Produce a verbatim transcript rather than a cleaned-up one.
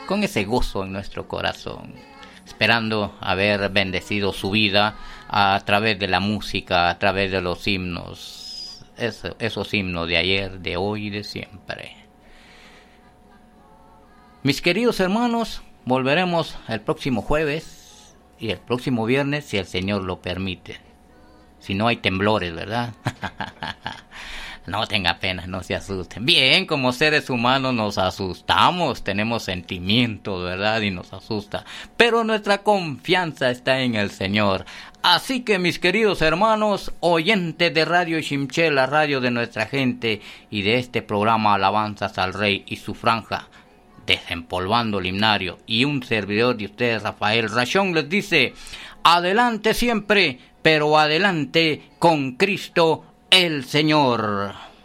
con ese gozo en nuestro corazón, esperando haber bendecido su vida a través de la música, a través de los himnos, esos, esos himnos de ayer, de hoy y de siempre. Mis queridos hermanos, volveremos el próximo jueves y el próximo viernes, si el Señor lo permite. Si no hay temblores, ¿verdad? No tenga pena, no se asusten. Bien, como seres humanos nos asustamos, tenemos sentimientos, ¿verdad? Y nos asusta. Pero nuestra confianza está en el Señor. Así que, mis queridos hermanos, oyentes de Radio Ximché, la radio de nuestra gente, y de este programa Alabanzas al Rey y su franja, Desempolvando el Himnario, y un servidor de ustedes, Rafael Rachón, les dice: adelante siempre, pero adelante con Cristo el Señor.